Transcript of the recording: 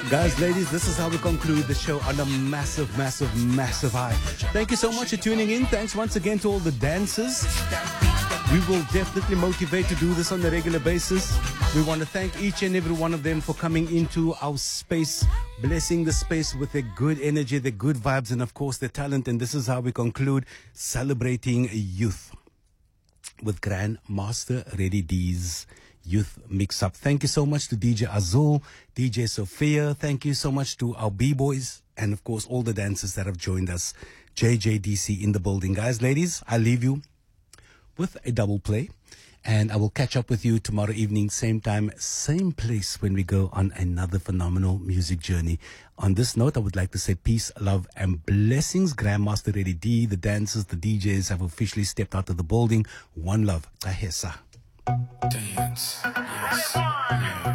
Guys, ladies, this is how we conclude the show on a massive, massive, massive high. Thank you so much for tuning in. Thanks once again to all the dancers. We will definitely motivate to do this on a regular basis. We want to thank each and every one of them for coming into our space, blessing the space with their good energy, their good vibes, and of course their talent. And this is how we conclude celebrating youth with Grandmaster Reddy D's Youth Mix Up. Thank you so much to DJ Azul, DJ Sophia. Thank you so much to our B-boys and of course all the dancers that have joined us. JJDC in the building. Guys, ladies, I leave you with a double play, and I will catch up with you tomorrow evening, same time, same place, when we go on another phenomenal music journey. On this note, I would like to say peace, love, and blessings. Grandmaster Reddy D, the dancers, the DJs have officially stepped out of the building. One love. Tahesa. Dance. Yes. Yeah.